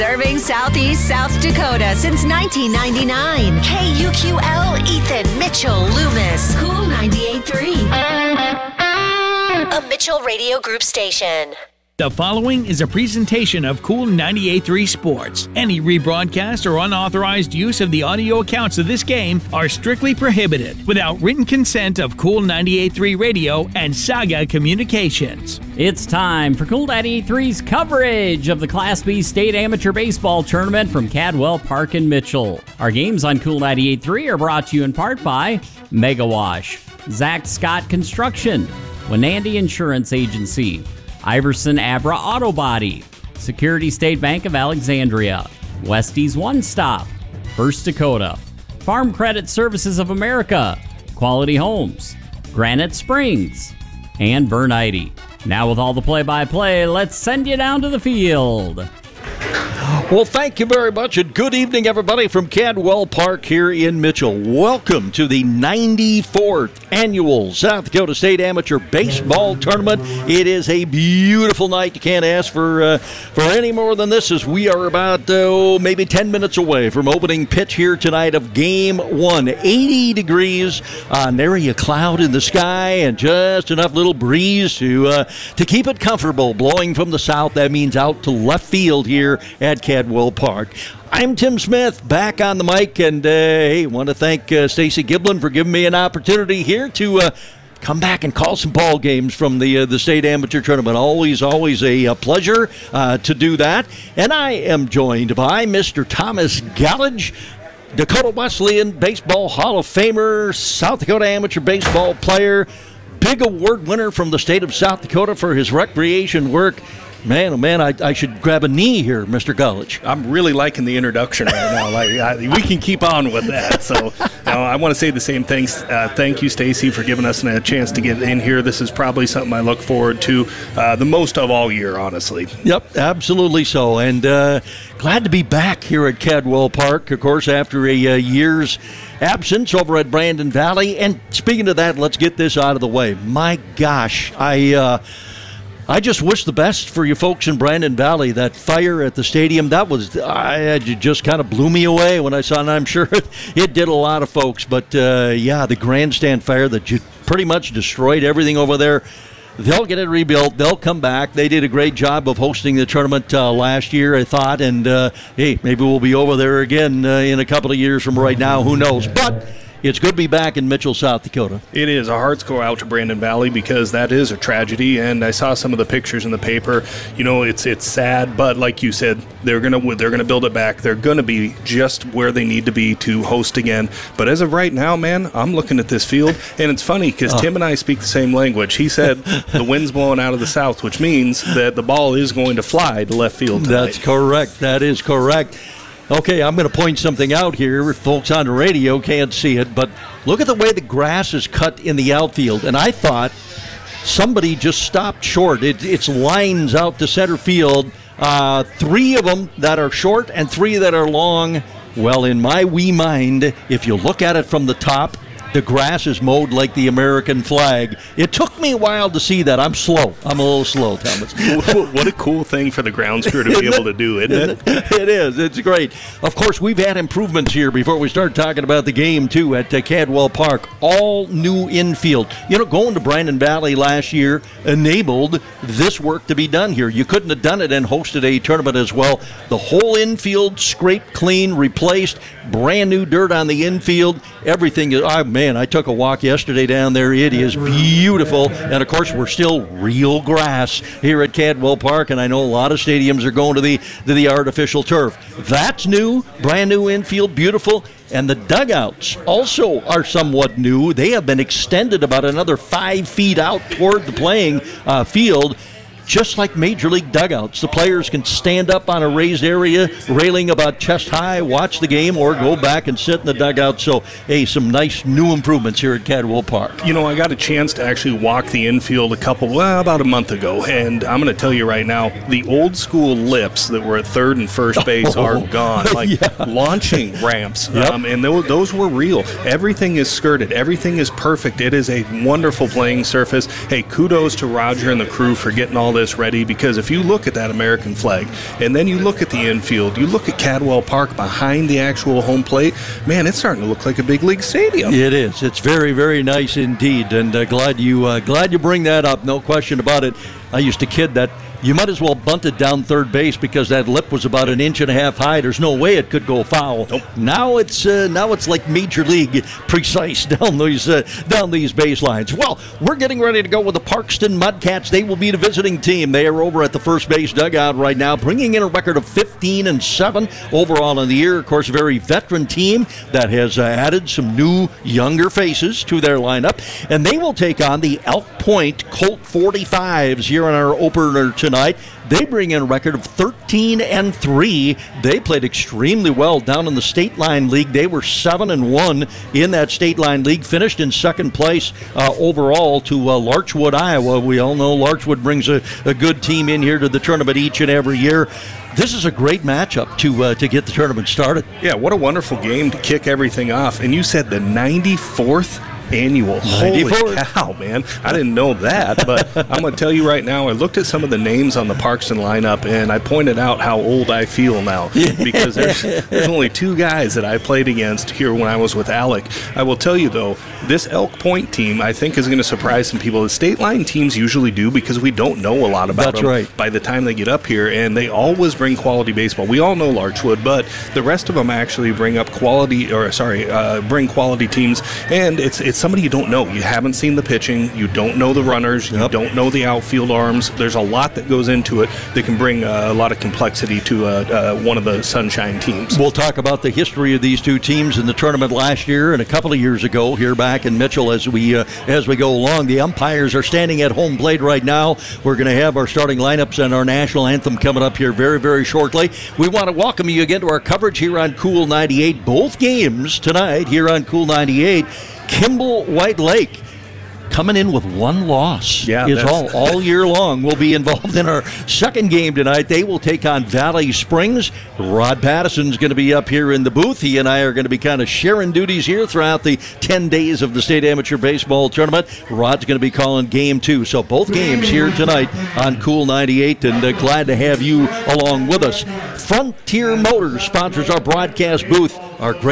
Serving Southeast South Dakota since 1999. KUQL, Ethan, Mitchell, Loomis. Cool 98.3. A Mitchell Radio Group station. The following is a presentation of Cool 98.3 Sports. Any rebroadcast or unauthorized use of the audio accounts of this game are strictly prohibited without written consent of Cool 98.3 Radio and Saga Communications. It's time for Cool 98.3's coverage of the Class B State Amateur Baseball Tournament from Cadwell Park in Mitchell. Our games on Cool 98.3 are brought to you in part by Megawash, Zach Scott Construction, Wenandy Insurance Agency, Iverson Abra Auto Body, Security State Bank of Alexandria, Westies One Stop, First Dakota, Farm Credit Services of America, Quality Homes, Granite Springs, and Vernite. Now with all the play-by-play, let's send you down to the field. Well, thank you very much, and good evening, everybody, from Cadwell Park here in Mitchell. Welcome to the 94th Annual South Dakota State Amateur Baseball Tournament. It is a beautiful night. You can't ask for any more than this, as we are about maybe 10 minutes away from opening pitch here tonight of Game 1. 80 degrees, nary a cloud in the sky, and just enough little breeze to keep it comfortable. Blowing from the south, that means out to left field here at Cadwell Park. I'm Tim Smith, back on the mic, and hey, want to thank Stacy Giblin for giving me an opportunity here to come back and call some ball games from the State Amateur Tournament. Always a pleasure to do that. And I am joined by Mr. Thomas Gallage, Dakota Wesleyan Baseball Hall of Famer, South Dakota Amateur Baseball player, big award winner from the state of South Dakota for his recreation work. Man, oh man, I should grab a knee here, Mr. Gullich. I'm really liking the introduction right now. We can keep on with that. So I want to say the same things. Thank you, Stacy, for giving us a chance to get in here. This is probably something I look forward to the most of all year, honestly. Yep, absolutely so. And glad to be back here at Cadwell Park, of course, after a year's absence over at Brandon Valley. And speaking of that, let's get this out of the way. My gosh, I just wish the best for you folks in Brandon Valley. That fire at the stadium, it just kind of blew me away when I saw it. And I'm sure it did a lot of folks. But, yeah, the grandstand fire that pretty much destroyed everything over there. They'll get it rebuilt. They'll come back. They did a great job of hosting the tournament last year, I thought. And, hey, maybe we'll be over there again in a couple of years from right now. Who knows? But it's good to be back in Mitchell, South Dakota. It is. Our hearts go out to Brandon Valley because that is a tragedy, and I saw some of the pictures in the paper. You know, it's sad, but like you said, they're gonna build it back. They're gonna be just where they need to be to host again. But as of right now, man, I'm looking at this field, and it's funny because Tim and I speak the same language. He said the wind's blowing out of the south, which means that the ball is going to fly to left field tonight. That's correct. That is correct. Okay, I'm going to point something out here. Folks on the radio can't see it, but look at the way the grass is cut in the outfield. And I thought somebody just stopped short. It's lines out to center field. 3 of them that are short and 3 that are long. Well, in my wee mind, if you look at it from the top, the grass is mowed like the American flag. It took me a while to see that. I'm slow. I'm a little slow, Thomas. What a cool thing for the grounds crew to be able to do, isn't it? It is. It's great. Of course, we've had improvements here before we start talking about the game, too, at Cadwell Park. All new infield. You know, going to Brandon Valley last year enabled this work to be done here. You couldn't have done it and hosted a tournament as well. The whole infield scraped clean, replaced, brand new dirt on the infield. Everything is, man, I took a walk yesterday down there. It is beautiful. And, of course, we're still real grass here at Cadwell Park, and I know a lot of stadiums are going to the artificial turf. That's new, brand new infield, beautiful. And the dugouts also are somewhat new. They have been extended about another 5 feet out toward the playing field. Just like Major League dugouts, the players can stand up on a raised area, railing about chest high, watch the game, or go back and sit in the dugout. So, hey, some nice new improvements here at Cadwell Park. You know, I got a chance to actually walk the infield about a month ago, and I'm going to tell you right now, the old school lips that were at third and first base are gone. Like launching ramps, and those were real. Everything is skirted. Everything is perfect. It is a wonderful playing surface. Hey, kudos to Roger and the crew for getting all this this ready, because if you look at that American flag and then you look at the infield, you look at Cadwell Park behind the actual home plate, man, it's starting to look like a big league stadium. It is. It's very, very nice indeed, and glad you bring that up. No question about it. I used to kid that you might as well bunt it down third base because that lip was about 1.5 inches high. There's no way it could go foul. Nope. Now it's like major league precise down these baselines. Well, we're getting ready to go with the Parkston Mudcats. They will be the visiting team. They are over at the first base dugout right now, bringing in a record of 15-7 overall in the year. Of course, a very veteran team that has added some new, younger faces to their lineup, and they will take on the Elk Point Colt 45s here in our opener tonight. They bring in a record of 13-3. They played extremely well down in the State Line League. They were 7-1 in that State Line League, finished in second place overall to Larchwood, Iowa. We all know Larchwood brings a good team in here to the tournament each and every year. This is a great matchup to get the tournament started. Yeah, what a wonderful game to kick everything off. And you said the 94th annual. 94th. Holy cow, man. I didn't know that, but I'm going to tell you right now, I looked at some of the names on the Parkston lineup, and I pointed out how old I feel now, because there's only 2 guys that I played against here when I was with Alec. I will tell you, though, this Elk Point team, I think, is going to surprise some people. The State Line teams usually do, because we don't know a lot about them by the time they get up here, and they always bring quality baseball. We all know Larchwood, but the rest of them actually bring quality teams, and it's somebody you don't know. You haven't seen the pitching, you don't know the runners, you don't know the outfield arms. There's a lot that goes into it that can bring a lot of complexity to one of the Sunshine teams. We'll talk about the history of these two teams in the tournament last year and a couple of years ago here back in Mitchell as we go along. The umpires are standing at home plate right now. We're going to have our starting lineups and our national anthem coming up here very, very shortly. We want to welcome you again to our coverage here on Cool 98. Both games tonight here on Cool 98. Kimball White Lake coming in with 1 loss all year long. Will be involved in our second game tonight. They will take on Valley Springs. Rod Pattison's going to be up here in the booth. He and I are going to be kind of sharing duties here throughout the 10 days of the State Amateur Baseball Tournament. Rod's going to be calling game 2. So both games here tonight on Cool 98, and glad to have you along with us. Frontier Motors sponsors our broadcast booth. Our great